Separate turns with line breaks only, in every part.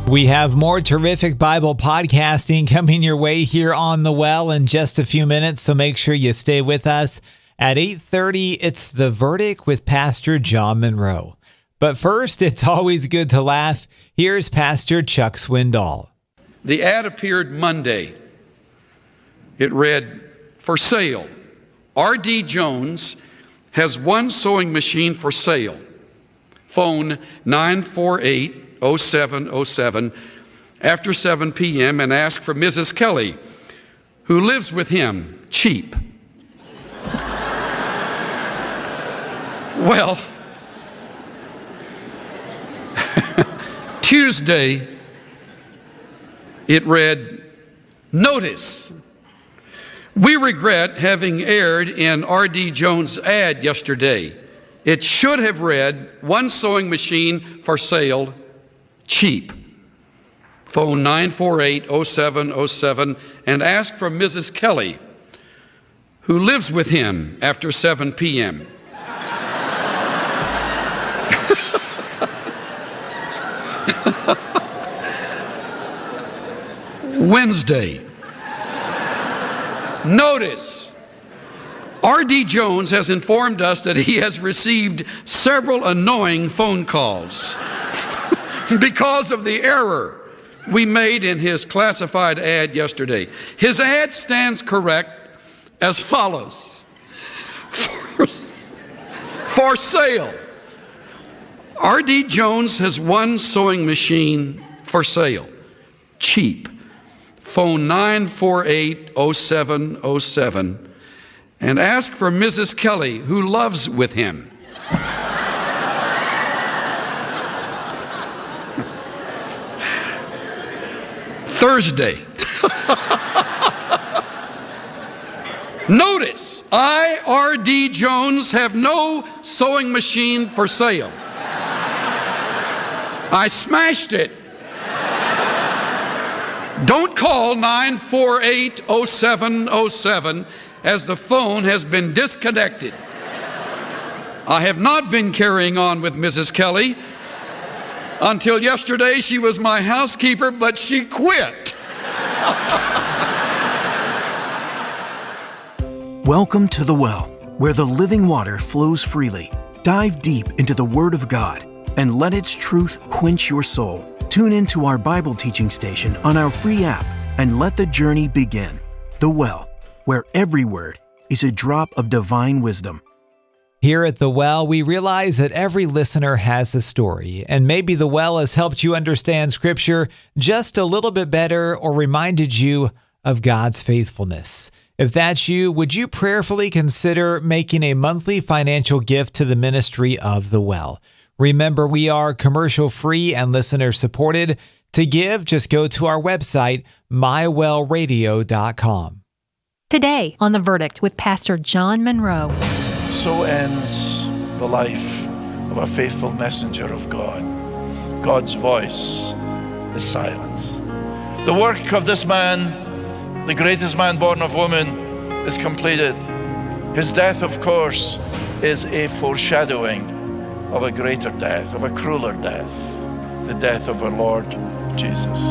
We have more terrific Bible podcasting coming your way here on The Well in just a few minutes, so make sure you stay with us. At 8:30, it's The Verdict with Pastor John Monroe. But first, it's always good to laugh. Here's Pastor Chuck Swindoll.
The ad appeared Monday. It read, "For sale. R.D. Jones has one sewing machine for sale. Phone 948-0707 after 7 p.m. and ask for Mrs. Kelly, who lives with him, cheap." Well, Tuesday, it read, "Notice. We regret having aired in R.D. Jones' ad yesterday. It should have read, one sewing machine for sale, cheap. Phone 948-0707 and ask for Mrs. Kelly, who lives with him after 7 p.m. Wednesday. Notice, R.D. Jones has informed us that he has received several annoying phone calls because of the error we made in his classified ad yesterday. His ad stands correct as follows. For sale. R.D. Jones has one sewing machine for sale. Cheap. Phone 948-0707 and ask for Mrs. Kelly, who loves with him. Thursday. Notice, I, R.D. Jones, have no sewing machine for sale. I smashed it. Don't call 948-0707 as the phone has been disconnected. I have not been carrying on with Mrs. Kelly. Until yesterday, she was my housekeeper, but she quit.
Welcome to The Well, where the living water flows freely. Dive deep into the Word of God and let its truth quench your soul. Tune into our Bible teaching station on our free app and let the journey begin. The Well, where every word is a drop of divine wisdom.
Here at The Well, we realize that every listener has a story, and maybe The Well has helped you understand Scripture just a little bit better or reminded you of God's faithfulness. If that's you, would you prayerfully consider making a monthly financial gift to the ministry of The Well? Remember, we are commercial-free and listener-supported. To give, just go to our website, mywellradio.com.
Today on The Verdict with Pastor John Monroe.
So ends the life of a faithful messenger of God. God's voice is silent. The work of this man, the greatest man born of woman, is completed. His death, of course, is a foreshadowing of a greater death, of a crueler death, the death of our Lord Jesus.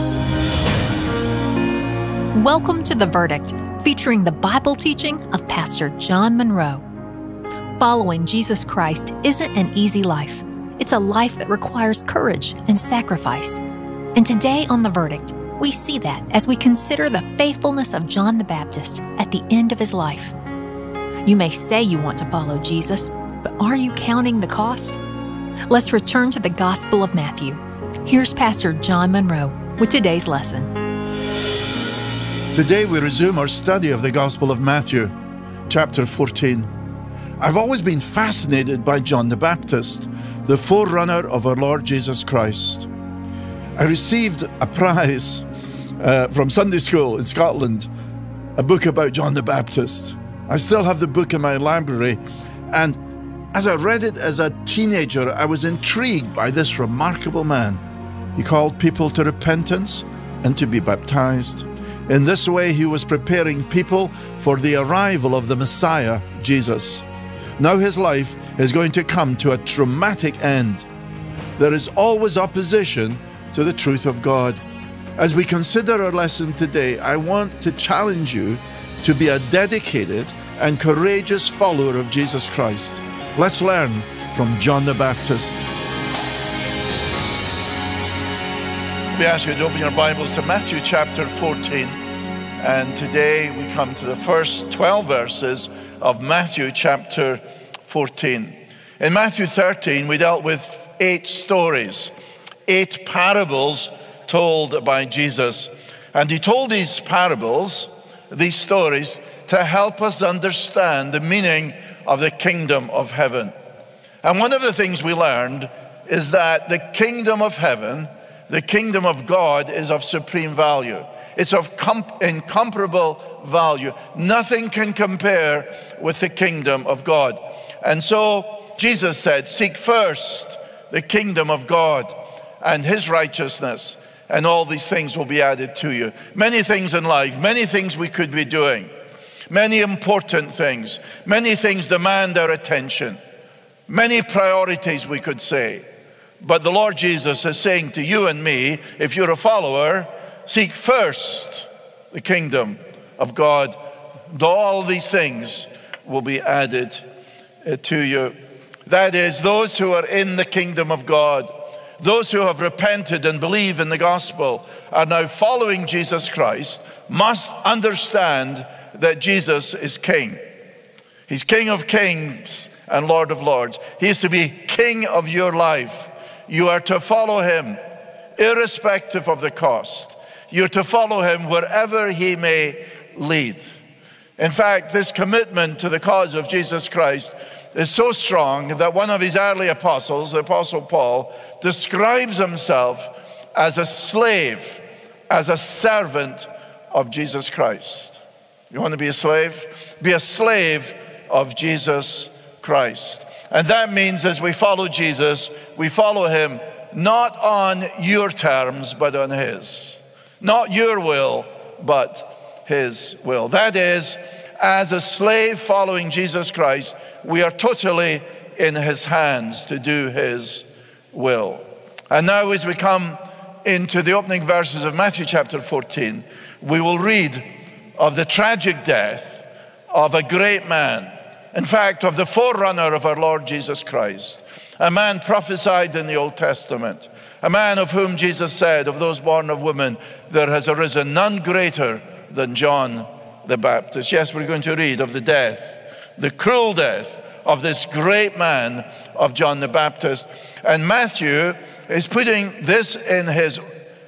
Welcome to The Verdict, featuring the Bible teaching of Pastor John Monroe. Following Jesus Christ isn't an easy life. It's a life that requires courage and sacrifice. And today on The Verdict, we see that as we consider the faithfulness of John the Baptist at the end of his life. You may say you want to follow Jesus, but are you counting the cost? Let's return to the Gospel of Matthew. Here's Pastor John Monroe with today's lesson.
Today we resume our study of the Gospel of Matthew, chapter 14. I've always been fascinated by John the Baptist, the forerunner of our Lord Jesus Christ. I received a prize from Sunday school in Scotland, a book about John the Baptist. I still have the book in my library, and as I read it as a teenager, I was intrigued by this remarkable man. He called people to repentance and to be baptized. In this way, he was preparing people for the arrival of the Messiah, Jesus. Now his life is going to come to a traumatic end. There is always opposition to the truth of God. As we consider our lesson today, I want to challenge you to be a dedicated and courageous follower of Jesus Christ. Let's learn from John the Baptist. We ask you to open your Bibles to Matthew chapter 14. And today we come to the first 12 verses of Matthew chapter 14. In Matthew 13, we dealt with 8 stories, 8 parables told by Jesus. And he told these parables, these stories, to help us understand the meaning of the kingdom of heaven. And one of the things we learned is that the kingdom of heaven, the kingdom of God, is of supreme value. It's of incomparable value. Nothing can compare with the kingdom of God. And so Jesus said, seek first the kingdom of God and his righteousness, and all these things will be added to you. Many things in life, many things we could be doing, many important things, many things demand our attention, many priorities we could say. But the Lord Jesus is saying to you and me, if you're a follower, seek first the kingdom of God. All these things will be added to you. That is, those who are in the kingdom of God, those who have repented and believe in the gospel, are now following Jesus Christ, must understand that Jesus is King. He's King of kings and Lord of lords. He is to be King of your life. You are to follow him irrespective of the cost. You're to follow him wherever he may lead. In fact, this commitment to the cause of Jesus Christ is so strong that one of his early apostles, the Apostle Paul, describes himself as a slave, as a servant of Jesus Christ. You want to be a slave? Be a slave of Jesus Christ. And that means as we follow Jesus, we follow him not on your terms, but on his. Not your will, but his will. That is, as a slave following Jesus Christ, we are totally in his hands to do his will. And now as we come into the opening verses of Matthew chapter 14, we will read of the tragic death of a great man. In fact, of the forerunner of our Lord Jesus Christ. A man prophesied in the Old Testament. A man of whom Jesus said, of those born of women, there has arisen none greater than John the Baptist. Yes, we're going to read of the death, the cruel death of this great man of John the Baptist. And Matthew is putting this in his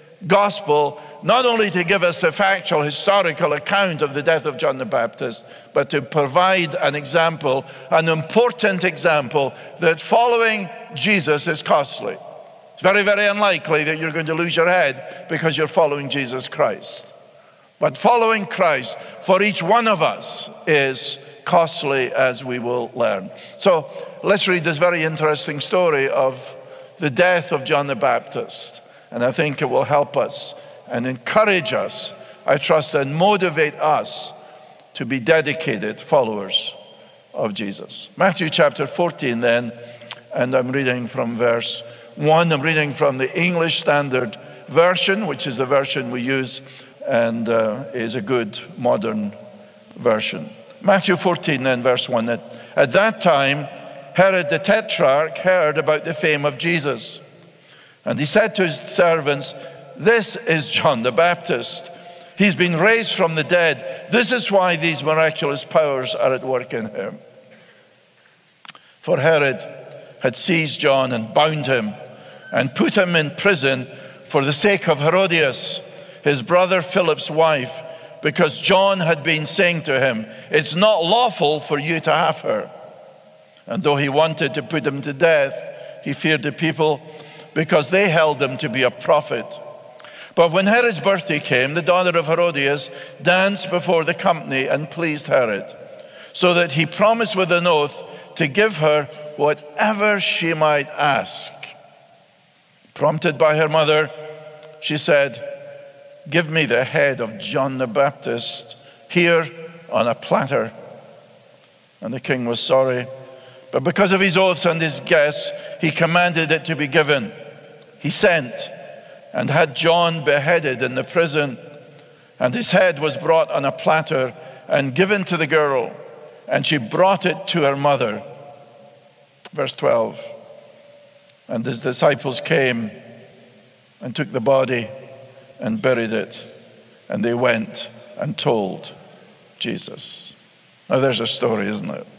gospel, not only to give us the factual, historical account of the death of John the Baptist, but to provide an example, an important example, that following Jesus is costly. It's very, very unlikely that you're going to lose your head because you're following Jesus Christ. But following Christ for each one of us is costly, as we will learn. So let's read this very interesting story of the death of John the Baptist. And I think it will help us and encourage us, I trust, and motivate us to be dedicated followers of Jesus. Matthew chapter 14 then, and I'm reading from verse 1. I'm reading from the English Standard Version, which is the version we use and is a good modern version. Matthew 14 then, verse 1. At that time, Herod the Tetrarch heard about the fame of Jesus. And he said to his servants, "This is John the Baptist. He's been raised from the dead. This is why these miraculous powers are at work in him." For Herod had seized John and bound him and put him in prison for the sake of Herodias, his brother Philip's wife, because John had been saying to him, "It's not lawful for you to have her." And though he wanted to put him to death, he feared the people because they held him to be a prophet. But when Herod's birthday came, the daughter of Herodias danced before the company and pleased Herod, so that he promised with an oath to give her whatever she might ask. Prompted by her mother, she said, "Give me the head of John the Baptist here on a platter." And the king was sorry, but because of his oaths and his guests, he commanded it to be given. He sent and had John beheaded in the prison. And his head was brought on a platter and given to the girl, and she brought it to her mother. Verse 12. And his disciples came and took the body and buried it, and they went and told Jesus. Now there's a story, isn't it?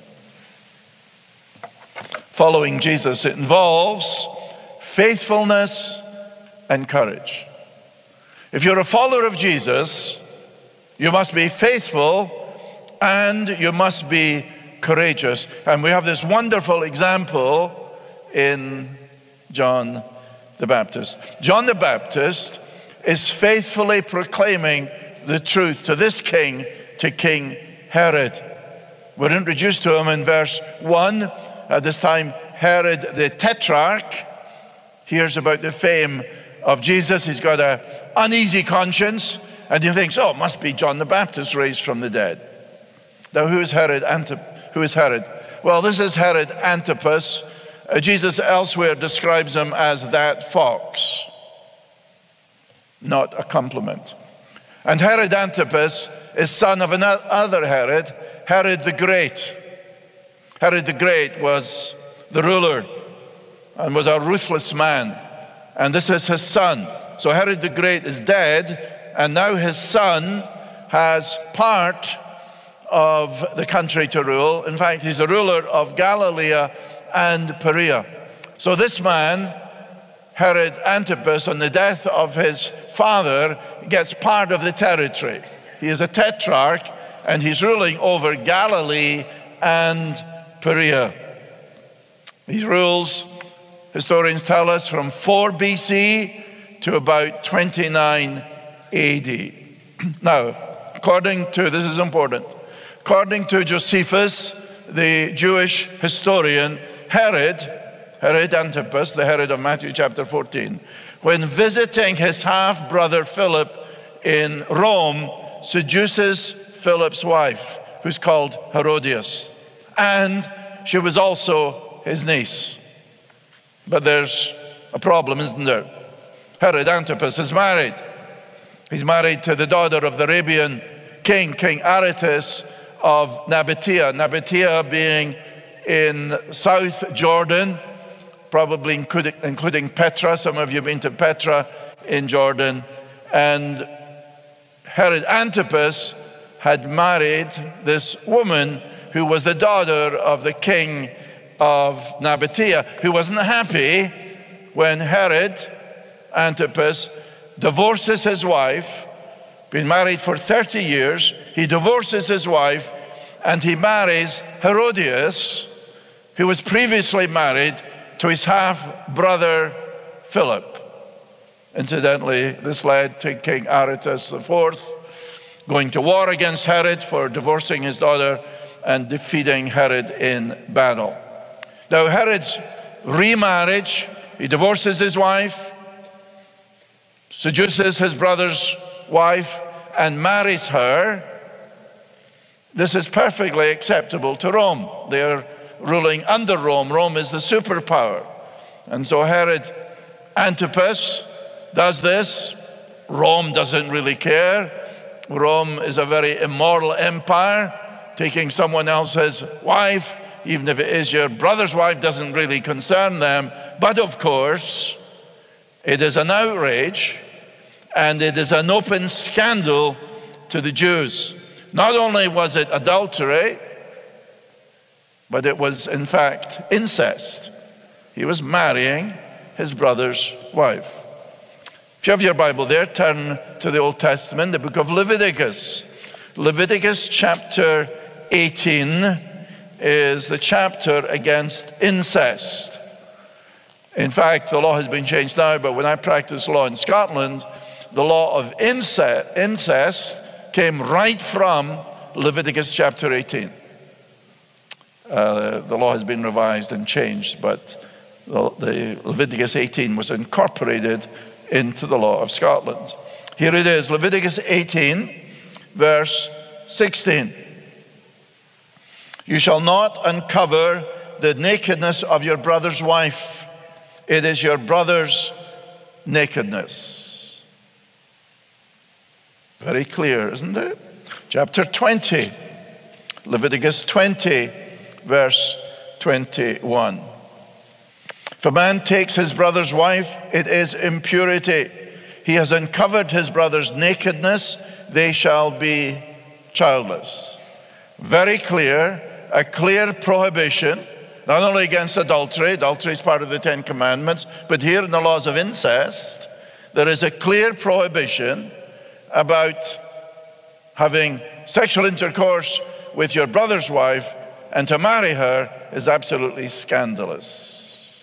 Following Jesus, it involves faithfulness and courage. If you're a follower of Jesus, you must be faithful and you must be courageous. And we have this wonderful example in John the Baptist. John the Baptist is faithfully proclaiming the truth to this king, to King Herod. We're introduced to him in verse 1. At this time, Herod the Tetrarch hears about the fame of Jesus. He's got an uneasy conscience, and he thinks, oh, it must be John the Baptist raised from the dead. Now, who is Herod? Well, this is Herod Antipas. Jesus elsewhere describes him as that fox. Not a compliment. And Herod Antipas is son of another Herod, Herod the Great. Herod the Great was the ruler and was a ruthless man. And this is his son. So Herod the Great is dead, and now his son has part of the country to rule. In fact, he's the ruler of Galilee and Perea. So this man, Herod Antipas, on the death of his father, gets part of the territory. He is a tetrarch, and he's ruling over Galilee and Perea. He rules, historians tell us, from 4 BC to about 29 AD. Now, this is important, according to Josephus, the Jewish historian, Herod Antipas, the Herod of Matthew chapter 14, when visiting his half-brother Philip in Rome, seduces Philip's wife, who's called Herodias. And she was also his niece. But there's a problem, isn't there? Herod Antipas is married. He's married to the daughter of the Arabian king, King Aretas of Nabatea. Nabatea being in South Jordan, probably including Petra. Some of you have been to Petra in Jordan. And Herod Antipas had married this woman who was the daughter of the king of Nabatea, who wasn't happy when Herod Antipas divorces his wife. Been married for 30 years. He divorces his wife and he marries Herodias, who was previously married to his half-brother Philip. Incidentally, this led to King Aretas IV going to war against Herod for divorcing his daughter and defeating Herod in battle. Now, Herod's remarriage, he divorces his wife, seduces his brother's wife, and marries her. This is perfectly acceptable to Rome. They are ruling under Rome. Rome is the superpower. And so Herod Antipas does this. Rome doesn't really care. Rome is a very immoral empire. Taking someone else's wife, even if it is your brother's wife, doesn't really concern them. But of course, it is an outrage and it is an open scandal to the Jews. Not only was it adultery, but it was in fact incest. He was marrying his brother's wife. If you have your Bible there, turn to the Old Testament, the book of Leviticus. Leviticus chapter 18 is the chapter against incest. In fact, the law has been changed now, but when I practiced law in Scotland, the law of incest came right from Leviticus chapter 18. The law has been revised and changed, but the Leviticus 18 was incorporated into the law of Scotland. Here it is, Leviticus 18, verse 16. You shall not uncover the nakedness of your brother's wife. It is your brother's nakedness. Very clear, isn't it? Chapter 20, Leviticus 20, verse 21. If a man takes his brother's wife, it is impurity. He has uncovered his brother's nakedness, they shall be childless. Very clear, a clear prohibition, not only against adultery, adultery is part of the Ten Commandments, but here in the laws of incest, there is a clear prohibition about having sexual intercourse with your brother's wife, and to marry her is absolutely scandalous.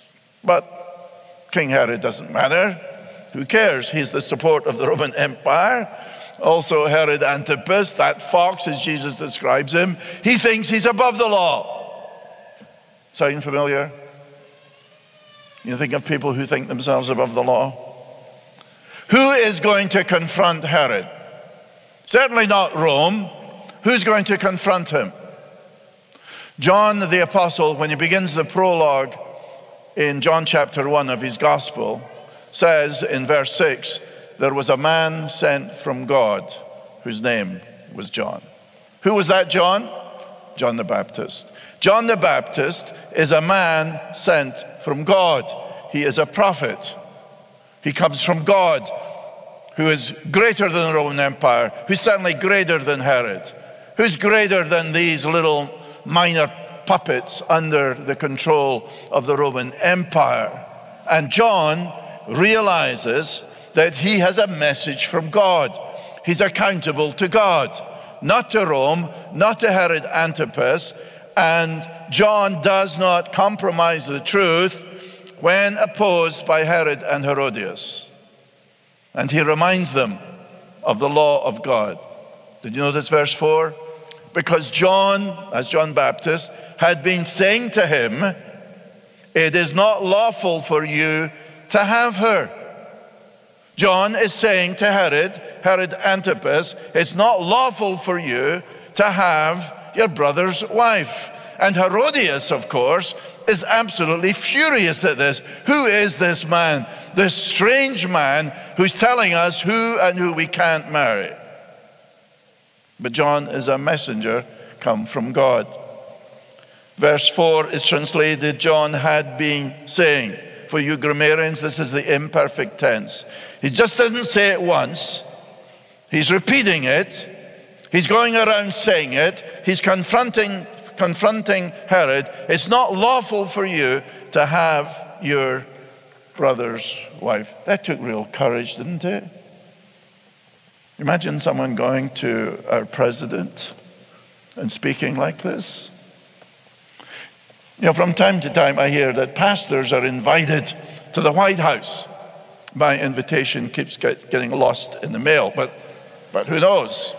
But King Herod doesn't matter. Who cares? He's the support of the Roman Empire. Also Herod Antipas, that fox as Jesus describes him, he thinks he's above the law. Sound familiar? You think of people who think themselves above the law? Who is going to confront Herod? Certainly not Rome. Who's going to confront him? John the Apostle, when he begins the prologue in John chapter 1 of his gospel, says in verse 6, there was a man sent from God whose name was John. Who was that John? John the Baptist. John the Baptist is a man sent from God. He is a prophet. He comes from God, who is greater than the Roman Empire, who's certainly greater than Herod, who's greater than these little minor puppets under the control of the Roman Empire. And John realizes that he has a message from God. He's accountable to God, not to Rome, not to Herod Antipas, and John does not compromise the truth when opposed by Herod and Herodias. And he reminds them of the law of God. Did you notice verse 4? Because John, as John Baptist, had been saying to him, it is not lawful for you to have her. John is saying to Herod Antipas, it's not lawful for you to have your brother's wife. And Herodias, of course, is absolutely furious at this. Who is this man? This strange man who's telling us who and who we can't marry. But John is a messenger come from God. Verse 4 is translated, John had been saying. For you grammarians, this is the imperfect tense. He just doesn't say it once. He's repeating it. He's going around saying it. He's confronting Herod. It's not lawful for you to have your brother's wife. That took real courage, didn't it? Imagine someone going to our president and speaking like this. You know, from time to time I hear that pastors are invited to the White House. My invitation keeps getting lost in the mail, but who knows?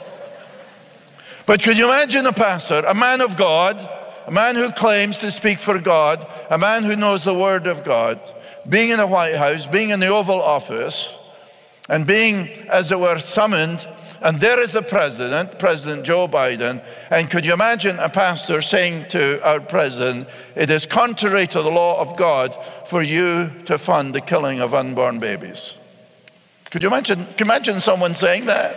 But could you imagine a pastor, a man of God, a man who claims to speak for God, a man who knows the Word of God, being in the White House, being in the Oval Office, and being, as it were, summoned, and there is the President Joe Biden, and could you imagine a pastor saying to our president, it is contrary to the law of God for you to fund the killing of unborn babies? Could you imagine someone saying that?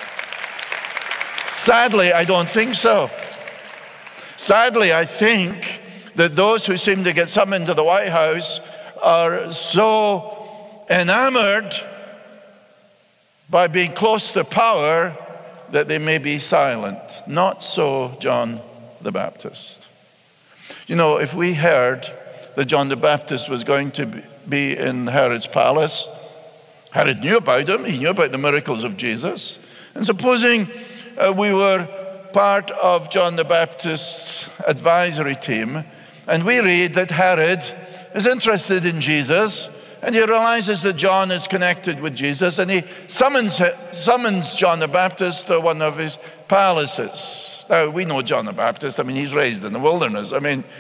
Sadly, I don't think so. Sadly, I think that those who seem to get summoned to the White House are so enamored by being close to power that they may be silent. Not so John the Baptist. You know, if we heard that John the Baptist was going to be in Herod's palace, Herod knew about him, he knew about the miracles of Jesus, and supposing we were part of John the Baptist's advisory team, and we read that Herod is interested in Jesus, and he realizes that John is connected with Jesus, and he summons John the Baptist to one of his palaces. Now, we know John the Baptist. I mean, he's raised in the wilderness. I mean,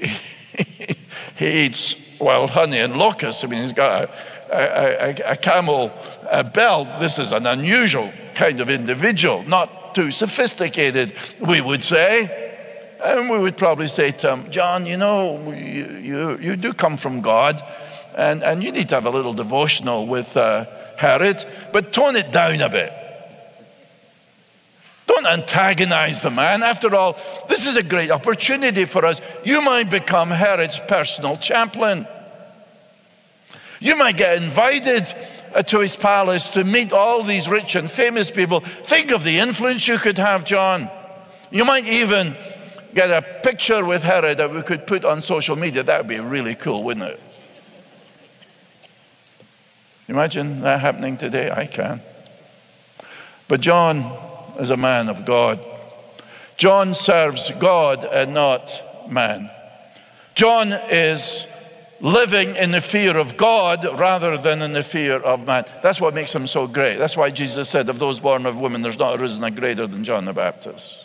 he eats wild honey and locusts. I mean, he's got a camel belt. This is an unusual kind of individual, not too sophisticated, we would say. And we would probably say to him, John, you know, you do come from God. And you need to have a little devotional with Herod, but tone it down a bit. Don't antagonize the man. After all, this is a great opportunity for us. You might become Herod's personal chaplain. You might get invited to his palace to meet all these rich and famous people. Think of the influence you could have, John. You might even get a picture with Herod that we could put on social media. That would be really cool, wouldn't it? Imagine that happening today. I can. But John is a man of God. John serves God and not man. John is living in the fear of God rather than in the fear of man. That's what makes him so great. That's why Jesus said, of those born of women, there's not arisen a greater than John the Baptist.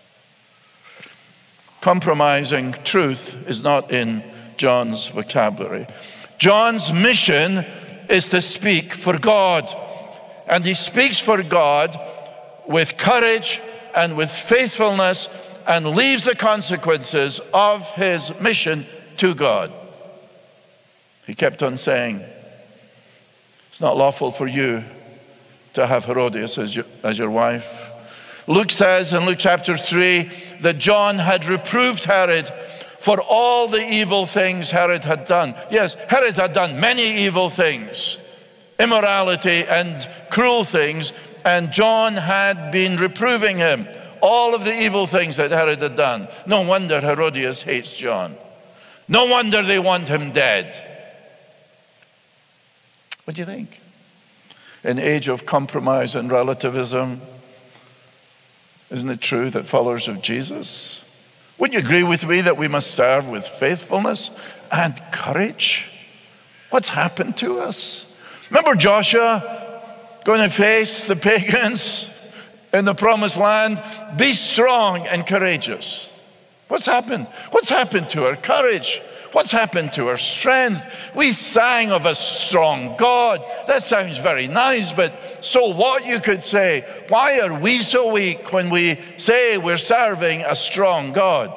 Compromising truth is not in John's vocabulary. John's mission is to speak for God. And he speaks for God with courage and with faithfulness and leaves the consequences of his mission to God. He kept on saying, it's not lawful for you to have Herodias as your wife. Luke says in Luke chapter 3 that John had reproved Herod for all the evil things Herod had done. Yes, Herod had done many evil things, immorality and cruel things, and John had been reproving him. All of the evil things that Herod had done. No wonder Herodias hates John. No wonder they want him dead. What do you think? In the age of compromise and relativism, isn't it true that followers of Jesus, would you agree with me that we must serve with faithfulness and courage? What's happened to us? Remember Joshua going to face the pagans in the promised land? Be strong and courageous. What's happened? What's happened to our courage? What's happened to our strength? We sang of a strong God. That sounds very nice, but so what, you could say? Why are we so weak when we say we're serving a strong God?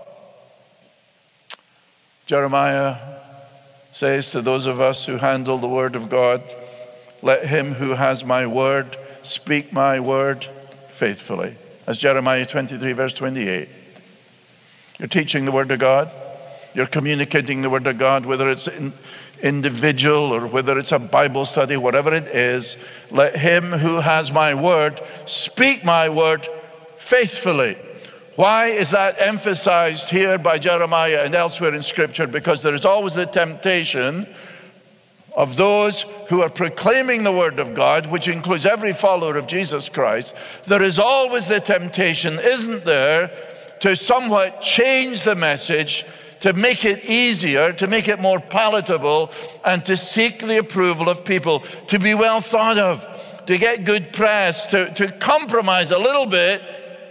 Jeremiah says to those of us who handle the word of God, let him who has my word speak my word faithfully. That's Jeremiah 23 verse 28. You're teaching the word of God. You're communicating the word of God, whether it's individual or whether it's a Bible study, whatever it is. Let him who has my word speak my word faithfully. Why is that emphasized here by Jeremiah and elsewhere in Scripture? Because there is always the temptation of those who are proclaiming the word of God, which includes every follower of Jesus Christ. There is always the temptation, isn't there, to somewhat change the message, to make it easier, to make it more palatable, and to seek the approval of people, to be well thought of, to get good press, to compromise a little bit.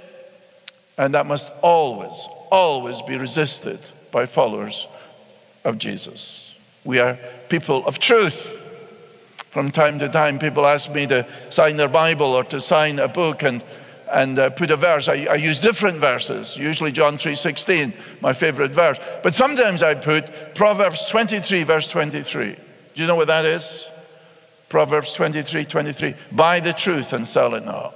And that must always, always be resisted by followers of Jesus. We are people of truth. From time to time, people ask me to sign their Bible or to sign a book and put a verse. I use different verses, usually John 3:16, my favorite verse. But sometimes I put Proverbs 23, verse 23. Do you know what that is? Proverbs 23:23. Buy the truth and sell it not.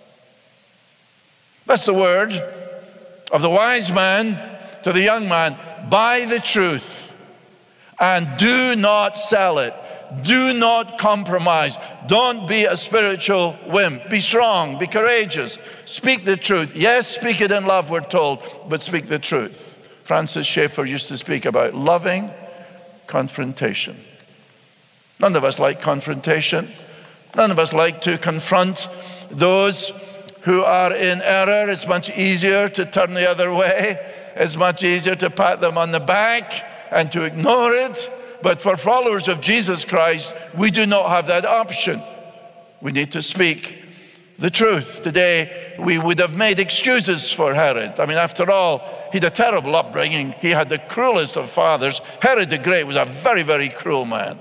That's the word of the wise man to the young man. Buy the truth and do not sell it. Do not compromise. Don't be a spiritual wimp. Be strong, be courageous. Speak the truth. Yes, speak it in love, we're told, but speak the truth. Francis Schaeffer used to speak about loving confrontation. None of us like confrontation. None of us like to confront those who are in error. It's much easier to turn the other way. It's much easier to pat them on the back and to ignore it. But for followers of Jesus Christ, we do not have that option. We need to speak the truth. Today, we would have made excuses for Herod. I mean, after all, he had a terrible upbringing. He had the cruelest of fathers. Herod the Great was a very, very cruel man.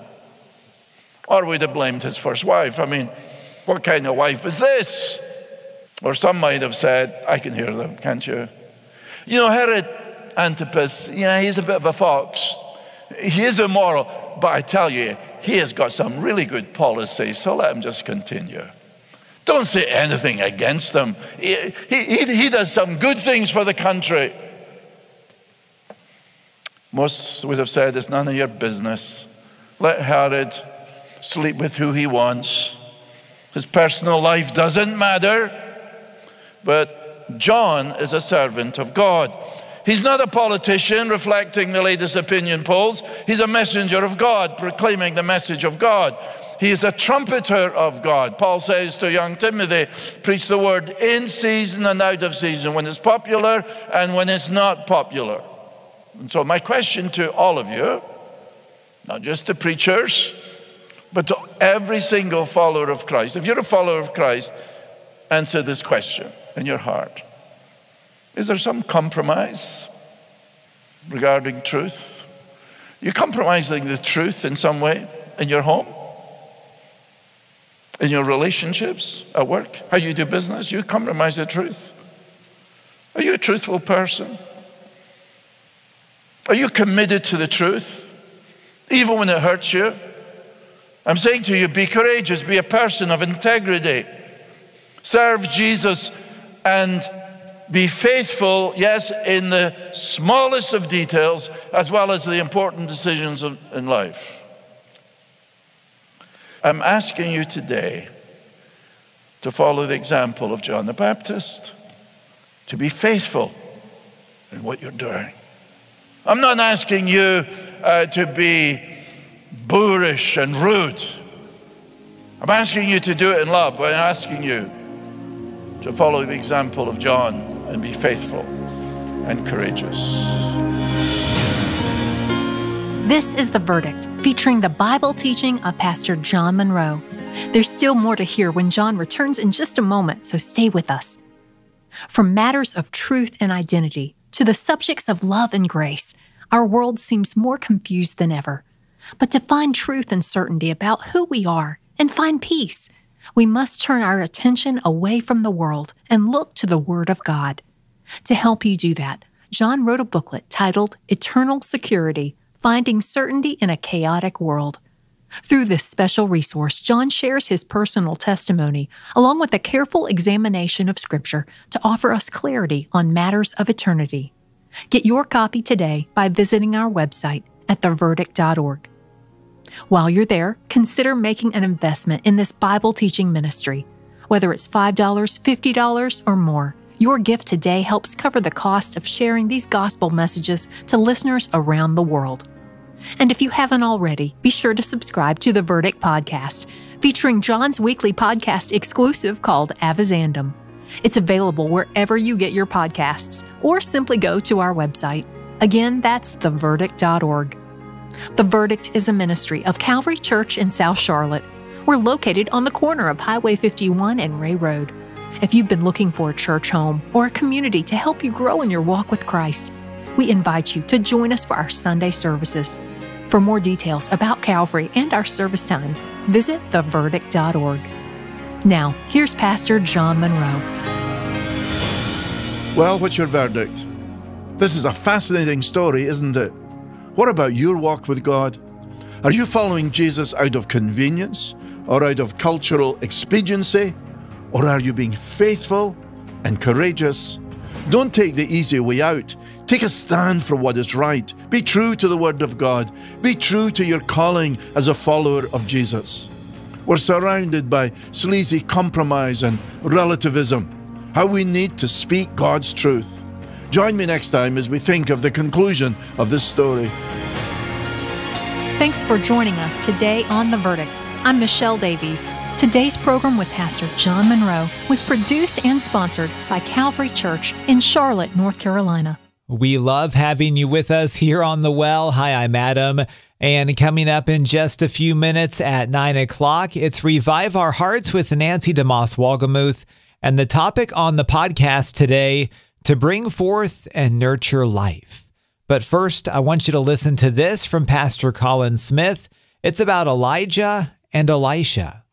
Or we'd have blamed his first wife. I mean, what kind of wife is this? Or some might have said, I can hear them, can't you? You know, Herod Antipas, yeah, he's a bit of a fox. He is immoral, but I tell you, he has got some really good policies, so let him just continue. Don't say anything against him. He does some good things for the country. Most would have said, it's none of your business. Let Herod sleep with who he wants. His personal life doesn't matter. But John is a servant of God. He's not a politician reflecting the latest opinion polls. He's a messenger of God, proclaiming the message of God. He is a trumpeter of God. Paul says to young Timothy, preach the word in season and out of season, when it's popular and when it's not popular. And so my question to all of you, not just to preachers, but to every single follower of Christ. If you're a follower of Christ, answer this question in your heart. Is there some compromise regarding truth? Are you compromising the truth in some way in your home? In your relationships, at work, how you do business? You compromise the truth. Are you a truthful person? Are you committed to the truth, even when it hurts you? I'm saying to you, be courageous, be a person of integrity. Serve Jesus and be faithful, yes, in the smallest of details, as well as the important decisions in life. I'm asking you today to follow the example of John the Baptist, to be faithful in what you're doing. I'm not asking you to be boorish and rude. I'm asking you to do it in love, but I'm asking you to follow the example of John and be faithful and courageous.
This is The Verdict, featuring the Bible teaching of Pastor John Monroe. There's still more to hear when John returns in just a moment, so stay with us. From matters of truth and identity to the subjects of love and grace, our world seems more confused than ever. But to find truth and certainty about who we are and find peace, we must turn our attention away from the world and look to the Word of God. To help you do that, John wrote a booklet titled Eternal Security, Finding Certainty in a Chaotic World. Through this special resource, John shares his personal testimony, along with a careful examination of Scripture to offer us clarity on matters of eternity. Get your copy today by visiting our website at theverdict.org. While you're there, consider making an investment in this Bible teaching ministry. Whether it's $5, $50, or more, your gift today helps cover the cost of sharing these gospel messages to listeners around the world. And if you haven't already, be sure to subscribe to the Verdict Podcast, featuring John's weekly podcast exclusive called Avizandum. It's available wherever you get your podcasts, or simply go to our website. Again, that's theverdict.org. The Verdict is a ministry of Calvary Church in South Charlotte. We're located on the corner of Highway 51 and Ray Road. If you've been looking for a church home or a community to help you grow in your walk with Christ, we invite you to join us for our Sunday services. For more details about Calvary and our service times, visit theverdict.org. Now, here's Pastor John Monroe.
Well, what's your verdict? This is a fascinating story, isn't it? What about your walk with God? Are you following Jesus out of convenience or out of cultural expediency? Or are you being faithful and courageous? Don't take the easy way out. Take a stand for what is right. Be true to the Word of God. Be true to your calling as a follower of Jesus. We're surrounded by sleazy compromise and relativism. How we need to speak God's truth. Join me next time as we think of the conclusion of this story.
Thanks for joining us today on The Verdict. I'm Michelle Davies. Today's program with Pastor John Monroe was produced and sponsored by Calvary Church in Charlotte, North Carolina.
We love having you with us here on The Well. Hi, I'm Adam. And coming up in just a few minutes at 9 o'clock, it's Revive Our Hearts with Nancy DeMoss Wolgemuth. And the topic on the podcast today, to bring forth and nurture life. But first, I want you to listen to this from Pastor Colin Smith. It's about Elijah and Elisha.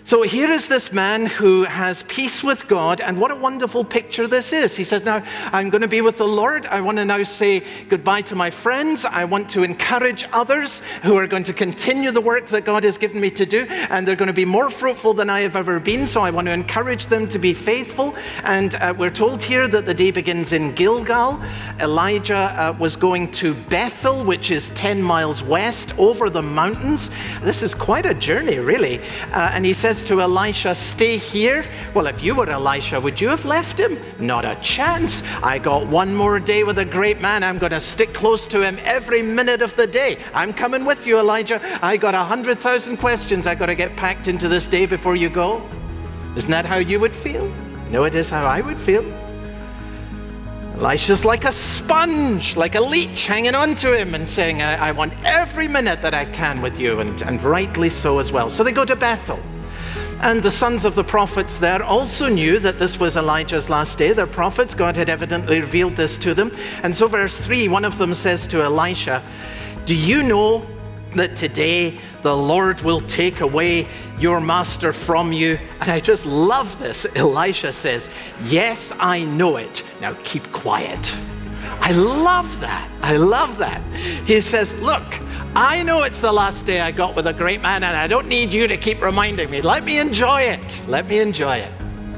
So here is this man who has peace with God, and what a wonderful picture this is. He says, now I'm going to be with the Lord. I want to now say goodbye to my friends. I want to encourage others who are going to continue the work that God has given me to do, and they're going to be more fruitful than I have ever been, so I want to encourage them to be faithful. And we're told here that the day begins in Gilgal. Elijah was going to Bethel, which is 10 miles west over the mountains. This is quite a journey, really. And he says to Elisha, stay here. Well, if you were Elisha, would you have left him? Not a chance. I got one more day with a great man. I'm going to stick close to him every minute of the day. I'm coming with you, Elijah. I got 100,000 questions I got to get packed into this day before you go. Isn't that how you would feel? No, it is how I would feel. Elisha's like a sponge, like a leech hanging on to him and saying, I want every minute that I can with you, and rightly so as well. So they go to Bethel. And the sons of the prophets there also knew that this was Elijah's last day. They're prophets. God had evidently revealed this to them. And so verse 3, one of them says to Elisha, do you know that today the Lord will take away your master from you? And I just love this. Elisha says, yes, I know it. Now keep quiet. I love that. I love that. He says, look, I know it's the last day I got with a great man, and I don't need you to keep reminding me. Let me enjoy it. Let me enjoy it.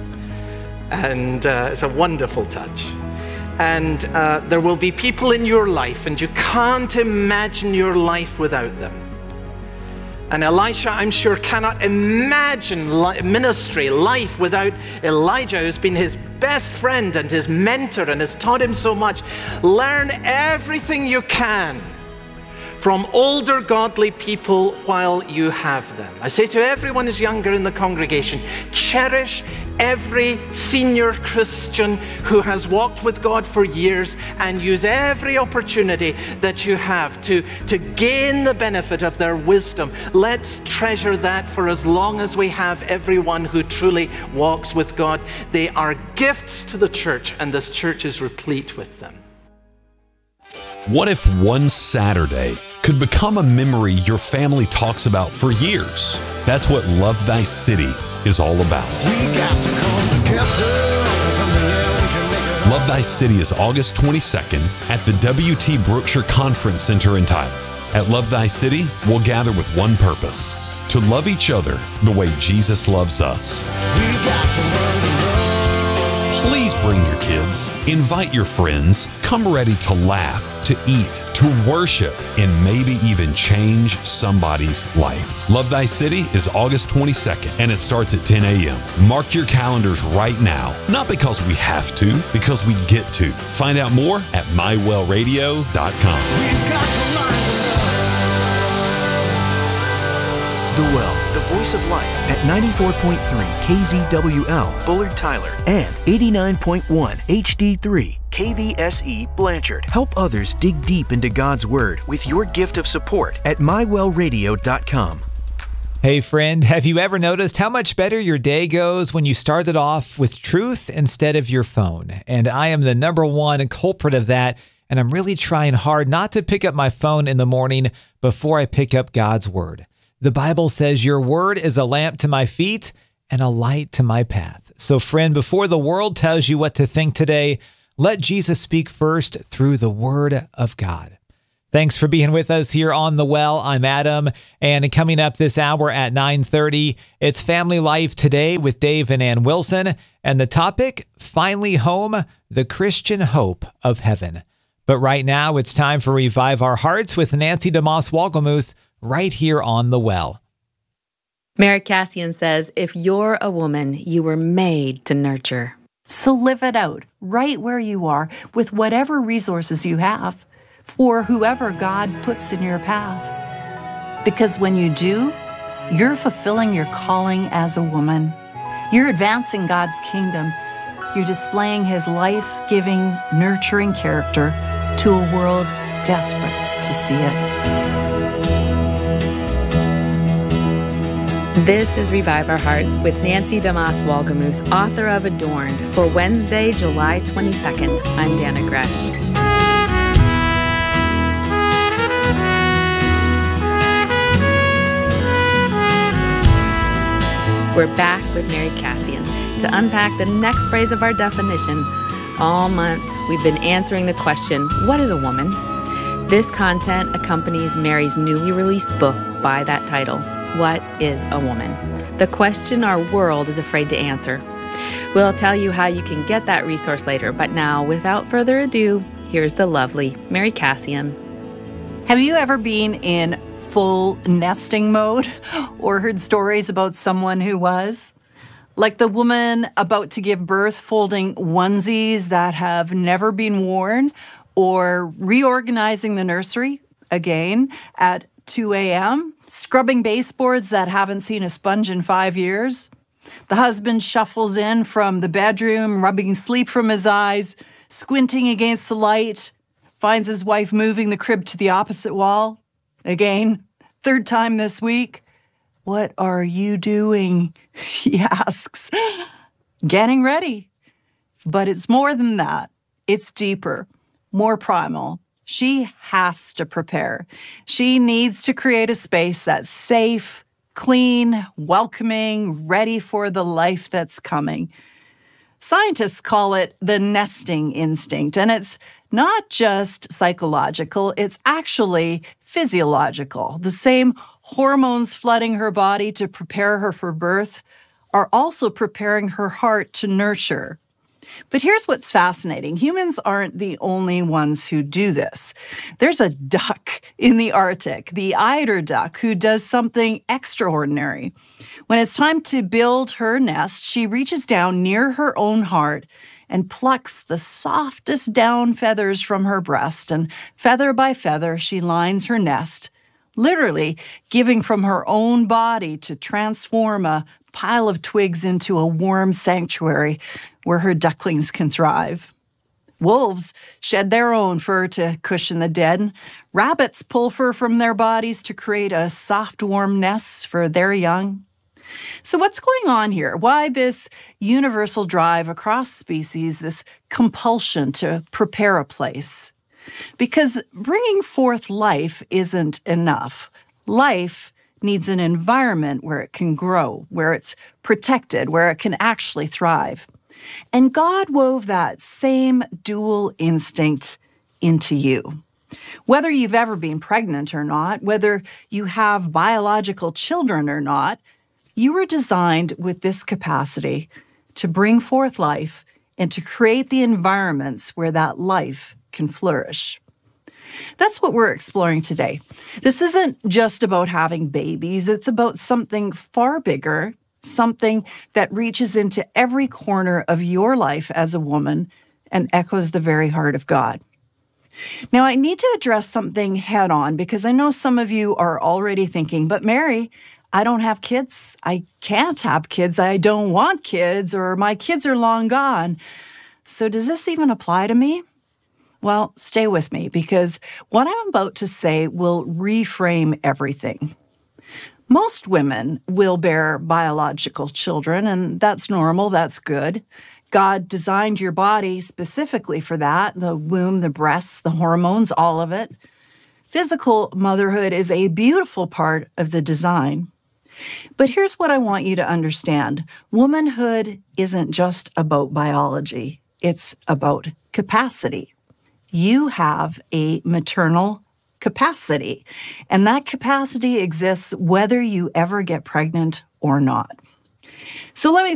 And it's a wonderful touch. And there will be people in your life, and you can't imagine your life without them. And Elisha, I'm sure, cannot imagine ministry, life without Elijah, who's been his best friend and his mentor and has taught him so much. Learn everything you can from older godly people while you have them. I say to everyone who's younger in the congregation, cherish every senior Christian who has walked with God for years, and use every opportunity that you have to gain the benefit of their wisdom. Let's treasure that for as long as we have everyone who truly walks with God. They are gifts to the church, and this church is replete with them.
What if one Saturday could become a memory your family talks about for years? That's what Love Thy City is all about. Love Thy City is August 22nd at the W.T. Brookshire Conference Center in Tyler. At Love Thy City, we'll gather with one purpose: to love each other the way Jesus loves us. Please bring your kids, invite your friends, come ready to laugh, to eat, to worship, and maybe even change somebody's life. Love Thy City is August 22nd, and it starts at 10 a.m. Mark your calendars right now, not because we have to, because we get to. Find out more at mywellradio.com.
We've got to learn The Well, the voice of life, at 94.3 KZWL, Bullard, Tyler, and 89.1 HD3 KVSE, Blanchard. Help others dig deep into God's Word with your gift of support at mywellradio.com.
Hey friend, have you ever noticed how much better your day goes when you started off with truth instead of your phone? And I am the number one culprit of that, and I'm really trying hard not to pick up my phone in the morning before I pick up God's Word. The Bible says your word is a lamp to my feet and a light to my path. So friend, before the world tells you what to think today, let Jesus speak first through the Word of God. Thanks for being with us here on The Well. I'm Adam, and coming up this hour at 9:30, it's Family Life Today with Dave and Ann Wilson, and the topic, Finally Home, the Christian Hope of Heaven. But right now, it's time for Revive Our Hearts with Nancy DeMoss Wolgemuth, right here on The Well.
Mary Cassian says, if you're a woman, you were made to nurture.
So live it out right where you are with whatever resources you have for whoever God puts in your path. Because when you do, you're fulfilling your calling as a woman. You're advancing God's kingdom. You're displaying His life-giving, nurturing character to a world desperate to see it.
This is Revive Our Hearts with Nancy DeMoss Wolgemuth, author of Adorned, for Wednesday, July 22nd. I'm Dana Gresh. We're back with Mary Cassian to unpack the next phrase of our definition. All month, we've been answering the question, what is a woman? This content accompanies Mary's newly released book by that title, What is a Woman? The question our world is afraid to answer. We'll tell you how you can get that resource later, but now, without further ado, here's the lovely Mary Cassian.
Have you ever been in full nesting mode or heard stories about someone who was? Like the woman about to give birth folding onesies that have never been worn, or reorganizing the nursery again at 2 a.m., scrubbing baseboards that haven't seen a sponge in 5 years. The husband shuffles in from the bedroom, rubbing sleep from his eyes, squinting against the light, finds his wife moving the crib to the opposite wall. Again, third time this week. What are you doing? He asks. Getting ready. But it's more than that. It's deeper, more primal. She has to prepare. She needs to create a space that's safe, clean, welcoming, ready for the life that's coming. Scientists call it the nesting instinct, and it's not just psychological, it's actually physiological. The same hormones flooding her body to prepare her for birth are also preparing her heart to nurture. But here's what's fascinating. Humans aren't the only ones who do this. There's a duck in the Arctic, the eider duck, who does something extraordinary. When it's time to build her nest, she reaches down near her own heart and plucks the softest down feathers from her breast, and feather by feather, she lines her nest, literally giving from her own body to transform a pile of twigs into a warm sanctuary where her ducklings can thrive. Wolves shed their own fur to cushion the dead. Rabbits pull fur from their bodies to create a soft, warm nest for their young. So what's going on here? Why this universal drive across species, this compulsion to prepare a place? Because bringing forth life isn't enough. Life needs an environment where it can grow, where it's protected, where it can actually thrive. And God wove that same dual instinct into you. Whether you've ever been pregnant or not, whether you have biological children or not, you were designed with this capacity to bring forth life and to create the environments where that life can flourish. That's what we're exploring today. This isn't just about having babies. It's about something far bigger, something that reaches into every corner of your life as a woman and echoes the very heart of God. Now, I need to address something head on because I know some of you are already thinking, but Mary, I don't have kids. I can't have kids. I don't want kids, or my kids are long gone. So does this even apply to me? Well, stay with me because what I'm about to say will reframe everything. Most women will bear biological children, and that's normal, that's good. God designed your body specifically for that, the womb, the breasts, the hormones, all of it. Physical motherhood is a beautiful part of the design. But here's what I want you to understand. Womanhood isn't just about biology. It's about capacity. You have a maternal capacity, and that capacity exists whether you ever get pregnant or not. So let me